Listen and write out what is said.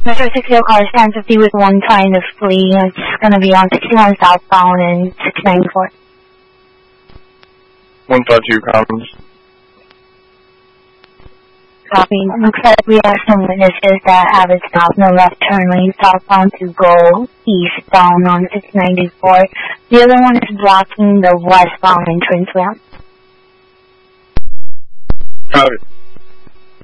Metro 60 car is 1050 with one trying to flee. It's going to be on 61 southbound and 694. 152 comes. Copy. Looks like we have some witnesses that have it stopped in the left turn lane southbound to go eastbound on 694. The other one is blocking the westbound entrance ramp. Copy.